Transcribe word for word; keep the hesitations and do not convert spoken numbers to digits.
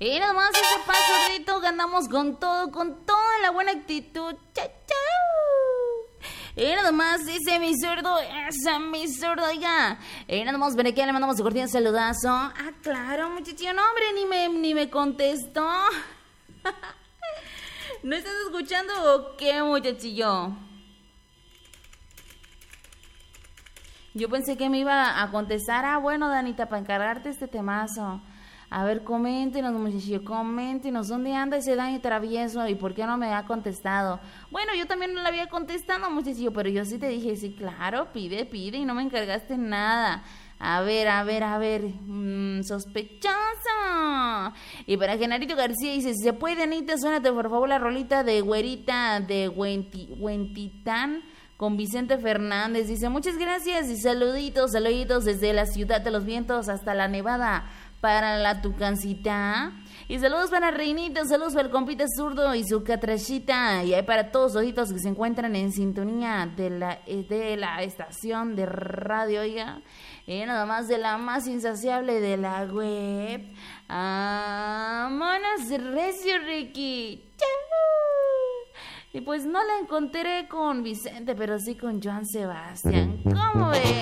Y nada más ese paso, Rito, ganamos con todo, con toda la buena actitud. ¡Chao, chao! Y nada más dice mi zurdo, esa mi zurdo, oiga. Y nada más, ven que le mandamos un cordial saludazo. Ah, claro, muchachillo, no, hombre, ni me, ni me contestó. ¿No estás escuchando o qué, muchachillo? Yo pensé que me iba a contestar. Ah, bueno, Danita, para encargarte este temazo. A ver, coméntenos, muchachos, coméntenos. ¿Dónde anda ese Dani travieso? ¿Y por qué no me ha contestado? Bueno, yo también no le había contestado, muchachillo, pero yo sí te dije, sí, claro, pide, pide, y no me encargaste nada. A ver, a ver, a ver, mmm, sospechoso. Y para Genarito García dice, si se puede, Anita, suénate por favor la rolita de Güerita de Huenti, Huentitán con Vicente Fernández. Dice, muchas gracias y saluditos, saluditos desde la Ciudad de los Vientos hasta la Nevada para la Tucancita. Y saludos para Reinito, saludos para el compita zurdo y su catrachita. Y hay para todos los ojitos que se encuentran en sintonía de la, de la estación de radio, oiga. Y nada más de la más insaciable de la web. ¡Vámonos, recio, Ricky! ¡Chau! Y pues no la encontré con Vicente, pero sí con Joan Sebastián. ¿Cómo ves?